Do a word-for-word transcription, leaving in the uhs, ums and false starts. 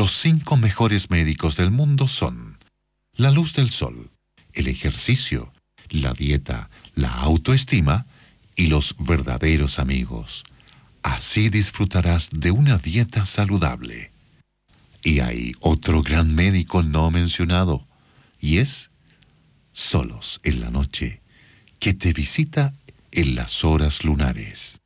Los cinco mejores médicos del mundo son la luz del sol, el ejercicio, la dieta, la autoestima y los verdaderos amigos. Así disfrutarás de una dieta saludable. Y hay otro gran médico no mencionado, y es Solos en la noche, que te visita en las horas lunares.